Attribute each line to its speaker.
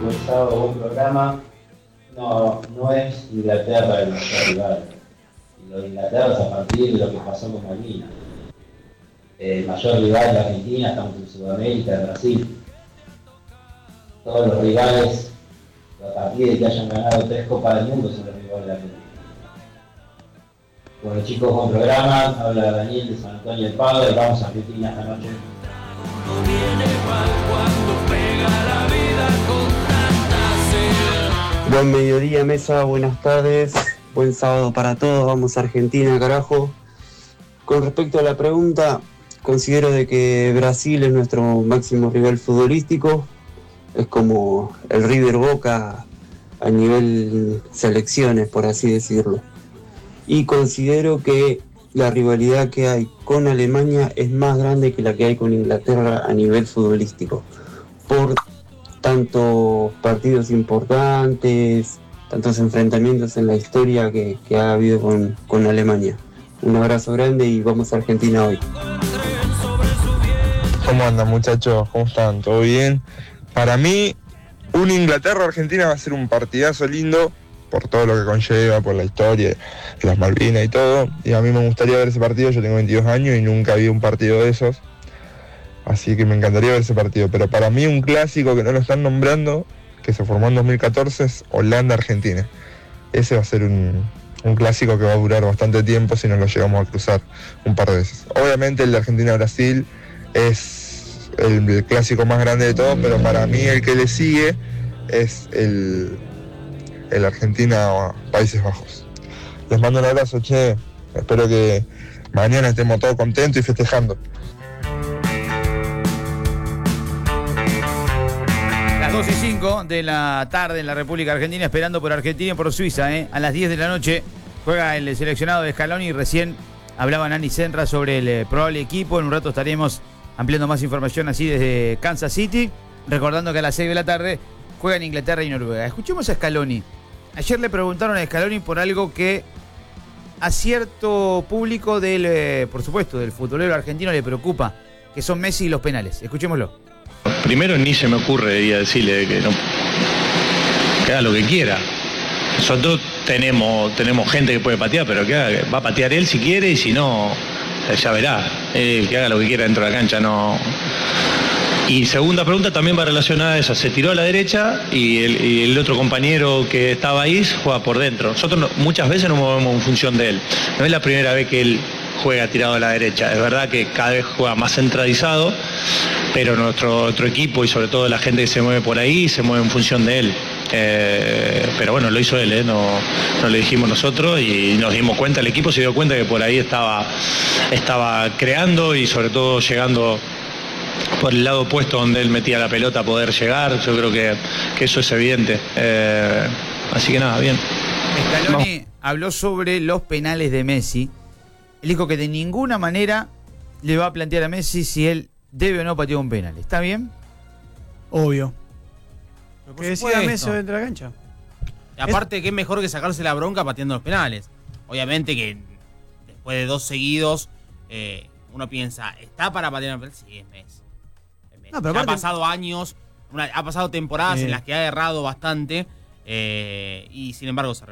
Speaker 1: buen sábado, buen programa. No es Inglaterra el mayor rival. Lo de Inglaterra es a partir de lo que pasó con Malvinas. El mayor rival de Argentina, estamos en Sudamérica, en Brasil. Todos los rivales, a partir de que hayan ganado 3 Copas del Mundo, son los rivales de Argentina. Bueno chicos, buen programa. Habla Daniel de San Antonio del Padre. Vamos a Argentina esta noche.
Speaker 2: Buen mediodía, mesa, buenas tardes, buen sábado para todos, vamos a Argentina, carajo. Con respecto a la pregunta, considero de que Brasil es nuestro máximo rival futbolístico, es como el River Boca a nivel selecciones, por así decirlo. Y considero que la rivalidad que hay con Alemania es más grande que la que hay con Inglaterra a nivel futbolístico, por tantos partidos importantes, tantos enfrentamientos en la historia que ha habido con Alemania. Un abrazo grande y vamos a Argentina hoy.
Speaker 3: ¿Cómo andan muchachos? ¿Cómo están? ¿Todo bien? Para mí, un Inglaterra-Argentina va a ser un partidazo lindo, por todo lo que conlleva, por la historia, las Malvinas y todo. Y a mí me gustaría ver ese partido, yo tengo 22 años y nunca vi un partido de esos. Así que me encantaría ver ese partido. Pero para mí un clásico que no lo están nombrando, que se formó en 2014, es Holanda-Argentina. Ese va a ser un clásico que va a durar bastante tiempo si nos lo llegamos a cruzar un par de veces. Obviamente el de Argentina-Brasil es el clásico más grande de todos, pero para mí el que le sigue es el Argentina-Países Bajos. Les mando un abrazo, che. Espero que mañana estemos todos contentos y festejando.
Speaker 4: 2:05 de la tarde en la República Argentina, esperando por Argentina y por Suiza. A las 10 de la noche juega el seleccionado de Scaloni. Recién hablaba Nani Senra sobre el probable equipo. En un rato estaremos ampliando más información así desde Kansas City. Recordando que a las 6 de la tarde juegan Inglaterra y Noruega. Escuchemos a Scaloni. Ayer le preguntaron a Scaloni por algo que a cierto público por supuesto, del futbolero argentino le preocupa, que son Messi y los penales. Escuchémoslo.
Speaker 5: Primero ni se me ocurre ir a decirle que haga lo que quiera. Nosotros tenemos gente que puede patear, pero va a patear él si quiere y si no, ya verá. Que haga lo que quiera dentro de la cancha, no. Y segunda pregunta también va relacionada a eso. Se tiró a la derecha y el otro compañero que estaba ahí juega por dentro. Nosotros muchas veces nos movemos en función de él. No es la primera vez que él juega tirado a la derecha. Es verdad que cada vez juega más centralizado, pero nuestro equipo y sobre todo la gente que se mueve por ahí se mueve en función de él. Pero bueno, lo hizo él, no lo dijimos nosotros y nos dimos cuenta, el equipo se dio cuenta que por ahí estaba creando y sobre todo llegando por el lado opuesto donde él metía la pelota a poder llegar. Yo creo que eso es evidente. Así que nada, bien.
Speaker 4: Scaloni habló sobre los penales de Messi. Él dijo que de ninguna manera le va a plantear a Messi si él debe o no patear un penal. ¿Está bien?
Speaker 6: Obvio.
Speaker 7: Que decida Messi
Speaker 6: dentro de la cancha.
Speaker 7: Aparte, que es mejor que sacarse la bronca pateando los penales. Obviamente que después de 2 seguidos, uno piensa, ¿está para patear un penal? Sí, es Messi. No, pero aparte, ha pasado años, ha pasado temporadas en las que ha errado bastante y sin embargo se